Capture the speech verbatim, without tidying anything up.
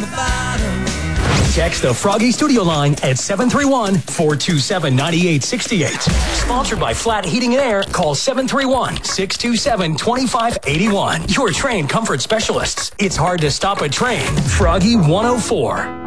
the bottom. Text the Froggy Studio line at seven three one, four two seven, nine eight six eight. Sponsored by Flat Heating and Air. Call seven three one, six two seven, two five eight one. Your train comfort specialists. It's hard to stop a train. Froggy one oh four.